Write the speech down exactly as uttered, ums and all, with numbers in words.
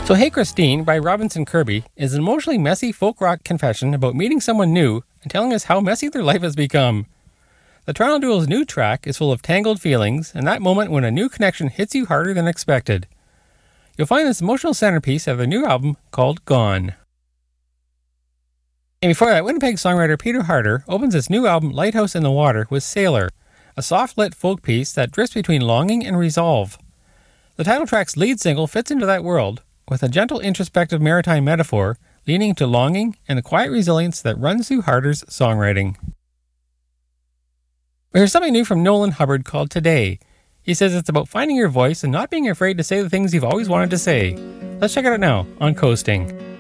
So Hey Christine by Robinson Kirby is an emotionally messy folk rock confession about meeting someone new and telling us how messy their life has become. The Toronto Duo's new track is full of tangled feelings and that moment when a new connection hits you harder than expected. You'll find this emotional centerpiece of their new album called Gone. And before that, Winnipeg songwriter Peter Harder opens his new album Lighthouse in the Water with Sailor, a soft-lit folk piece that drifts between longing and resolve. The title track's lead single fits into that world, with a gentle introspective maritime metaphor leaning to longing and the quiet resilience that runs through Harder's songwriting. Here's something new from Nolan Hubbard called Today. He says it's about finding your voice and not being afraid to say the things you've always wanted to say. Let's check it out now on Coasting.